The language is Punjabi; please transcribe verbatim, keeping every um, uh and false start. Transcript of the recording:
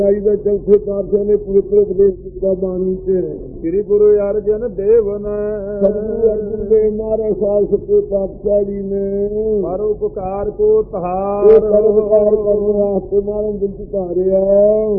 ਦਾ ਚੌਥੇ ਪਾਤਸ਼ਾਹ ਨੇ ਪਵਿੱਤਰ ਉਪਦੇਸ਼ ਦਿੱਤਾ ਬਾਣੀ ਚ। ਸ੍ਰੀ ਗੁਰੂ ਅਰਜਨ ਦੇਵ ਨੇ ਸਤਿਗੁਰੂ ਅਰਜਨ ਦੇਵ ਮਹਾਰਾਜ ਸਾਹਿਬ ਸੱਚੇ ਪਾਤਸ਼ਾਹ ਜੀ ਨੇ ਪਰ ਉਪਕਾਰ ਕੋ ਇਹ ਤਹਾਰ ਪਰਉਪਕਾਰ ਕਰਨ ਵਾਸਤੇ ਮਾਰਨ ਦਿਲ ਚ ਧਾਰਿਆ।